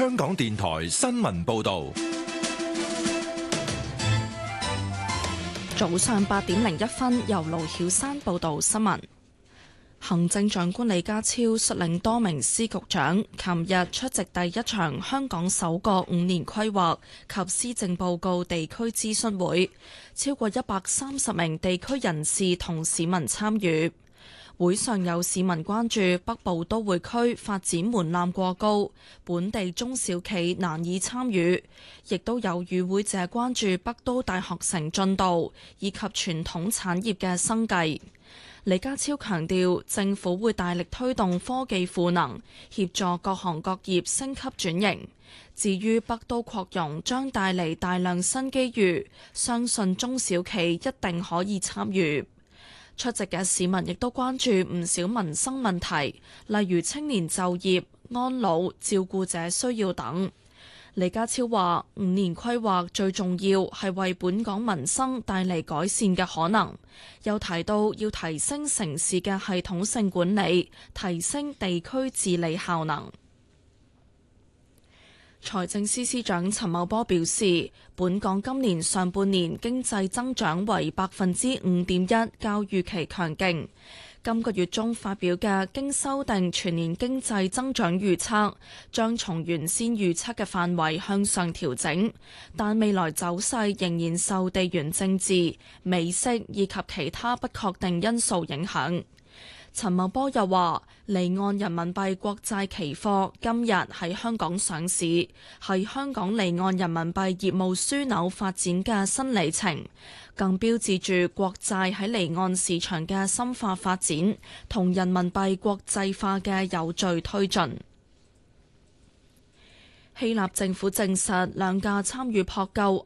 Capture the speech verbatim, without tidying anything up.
香港電台新聞報道。 早上八點零一分，由盧曉珊報道新聞。行政長官李家超率領多名司局長，琴日出席第一場香港首個五年規劃及施政報告地區諮詢會，超過一百三十名地區人士同市民參與。會上有市民關注北部都會區發展門檻過高，本地中小企難以參與，亦都有與會者關注北都大學城進度以及傳統產業嘅生計。李家超強調，政府會大力推動科技賦能，協助各行各業升級轉型。至於北都擴容將帶嚟大量新機遇，相信中小企一定可以參與。出席嘅市民亦都關注唔少民生問題，例如青年就業、安老、照顧者需要等。李家超話：五年規劃最重要係為本港民生帶嚟改善嘅可能，又提到要提升城市嘅系統性管理，提升地區治理效能。財政司司長陳茂波表示，本港今年上半年經濟增長為百分之五點一，較預期強勁。今個月中發表嘅經修訂全年經濟增長預測，將從原先預測嘅範圍向上調整，但未來走勢仍然受地緣政治、美息以及其他不確定因素影響。陳茂波又話，離岸人民幣國債期貨今日喺香港上市，係香港離岸人民幣業務樞紐發展嘅新里程，更標誌住國債喺離岸市場嘅深化發展，同人民幣國際化嘅有序推進。希臘政府證實兩架參與撲救